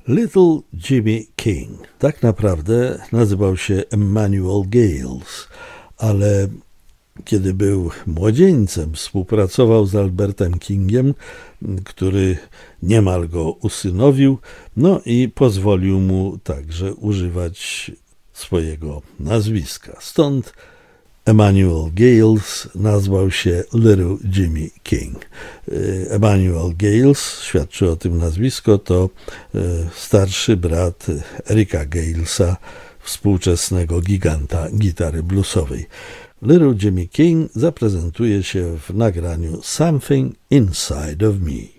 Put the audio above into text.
Little Jimmy King. Tak naprawdę nazywał się Emmanuel Gales, ale kiedy był młodzieńcem, współpracował z Albertem Kingiem, który niemal go usynowił, no i pozwolił mu także używać swojego nazwiska. Stąd Emmanuel Gales nazwał się Little Jimmy King. Emmanuel Gales, świadczy o tym nazwisko, to starszy brat Erika Galesa, współczesnego giganta gitary bluesowej. Little Jimmy King zaprezentuje się w nagraniu Something Inside of Me.